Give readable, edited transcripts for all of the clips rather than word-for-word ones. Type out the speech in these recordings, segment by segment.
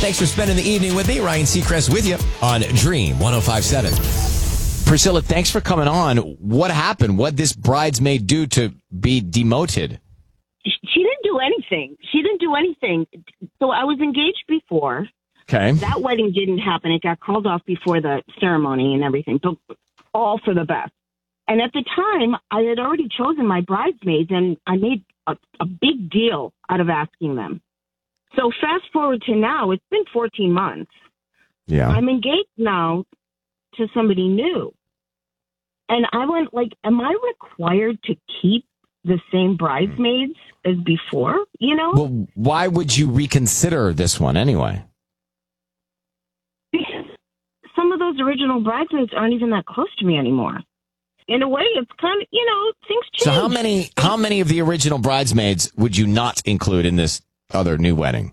Thanks for spending the evening with me. Ryan Seacrest with you on Dream 105.7. Priscilla, thanks for coming on. What happened? What this bridesmaid do to be demoted? She didn't do anything. So I was engaged before. Okay. That wedding didn't happen. It got called off before the ceremony and everything, but all for the best. And at the time, I had already chosen my bridesmaids, and I made a big deal out of asking them. So fast forward to now, it's been 14 months. Yeah. I'm engaged now to somebody new. And I went, am I required to keep the same bridesmaids as before, Well, why would you reconsider this one anyway? Because some of those original bridesmaids aren't even that close to me anymore. In a way, it's kind of, things change. So how many of the original bridesmaids would you not include in this other new wedding?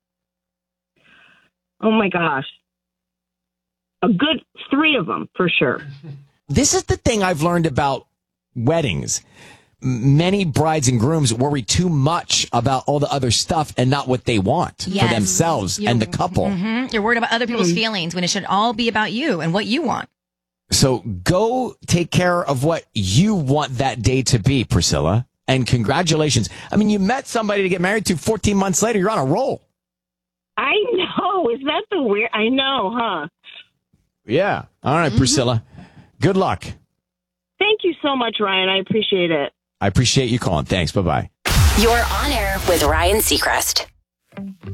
Oh, my gosh. A good 3 of them, for sure. This is the thing I've learned about weddings. Many brides and grooms worry too much about all the other stuff and not what they want for themselves and the couple. Mm-hmm. You're worried about other people's feelings when it should all be about you and what you want. So go take care of what you want that day to be, Priscilla. And congratulations. I mean, you met somebody to get married to 14 months later. You're on a roll. I know. Is that the weird? I know, huh? Yeah. All right, Priscilla. Good luck. Thank you so much, Ryan. I appreciate it. I appreciate you calling. Thanks. Bye-bye. You're on air with Ryan Seacrest.